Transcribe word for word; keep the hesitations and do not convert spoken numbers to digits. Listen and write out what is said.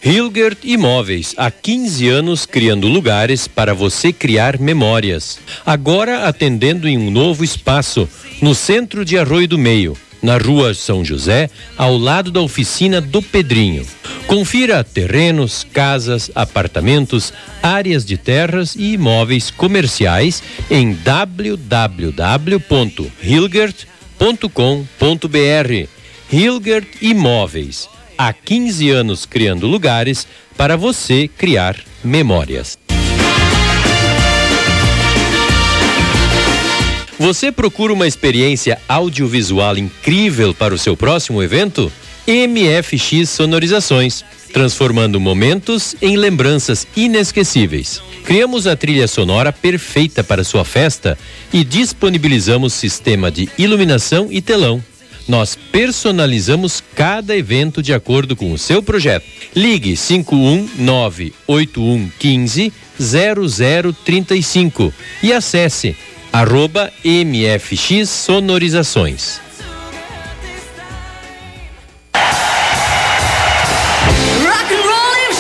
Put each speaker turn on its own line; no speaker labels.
Hilgert Imóveis, há quinze anos criando lugares para você criar memórias. Agora atendendo em um novo espaço, no centro de Arroio do Meio, na rua São José, ao lado da oficina do Pedrinho. Confira terrenos, casas, apartamentos, áreas de terras e imóveis comerciais em w w w ponto hilgert ponto com ponto b r. Hilgert Imóveis. Há quinze anos criando lugares para você criar memórias. Você procura uma experiência audiovisual incrível para o seu próximo evento? M F X Sonorizações, transformando momentos em lembranças inesquecíveis. Criamos a trilha sonora perfeita para sua festa e disponibilizamos sistema de iluminação e telão. Nós personalizamos cada evento de acordo com o seu projeto. Ligue cinco um nove oito um um cinco zero zero três cinco e acesse arroba M F X Sonorizações.